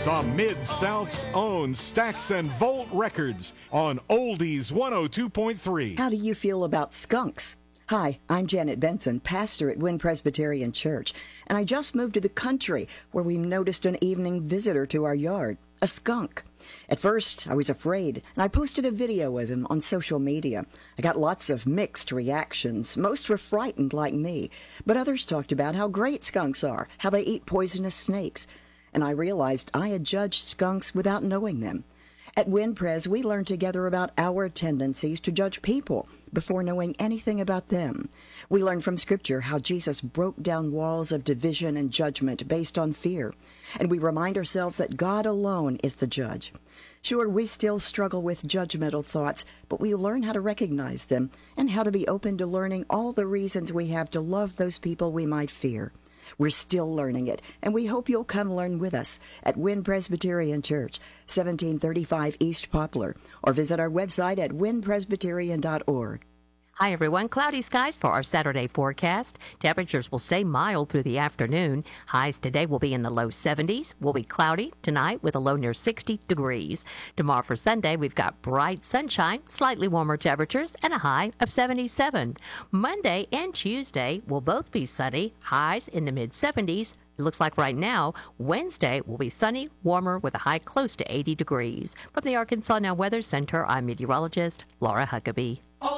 The Mid-South's own Stax and Volt Records on Oldies 102.3. How do you feel about skunks? Hi, I'm Janet Benson, pastor at Wynn Presbyterian Church, and I just moved to the country where we noticed an evening visitor to our yard, a skunk. At first, I was afraid, and I posted a video of him on social media. I got lots of mixed reactions. Most were frightened like me, but others talked about how great skunks are, how they eat poisonous snakes. And I realized I had judged skunks without knowing them. At WinPres, we learned together about our tendencies to judge people before knowing anything about them. We learned from Scripture how Jesus broke down walls of division and judgment based on fear. And we remind ourselves that God alone is the judge. Sure, we still struggle with judgmental thoughts, but we learn how to recognize them and how to be open to learning all the reasons we have to love those people we might fear. We're still learning it, and we hope you'll come learn with us at Wynn Presbyterian Church, 1735 East Poplar, or visit our website at wynnpresbyterian.org. Hi, everyone. Cloudy skies for our Saturday forecast. Temperatures will stay mild through the afternoon. Highs today will be in the low 70s. Will be cloudy tonight with a low near 60 degrees. Tomorrow for Sunday, we've got bright sunshine, slightly warmer temperatures, and a high of 77. Monday and Tuesday will both be sunny, highs in the mid-70s. It looks like right now, Wednesday will be sunny, warmer with a high close to 80 degrees. From the Arkansas Now Weather Center, I'm meteorologist Laura Huckabee.